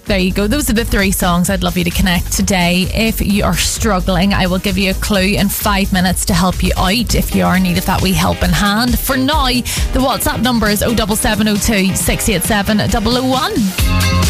There you go. Those are the 3 songs I'd love you to connect today. If you are struggling, I will give you a clue in 5 minutes to help you out if you are in need of that wee helping hand. For now, the WhatsApp number is 07702 687 001.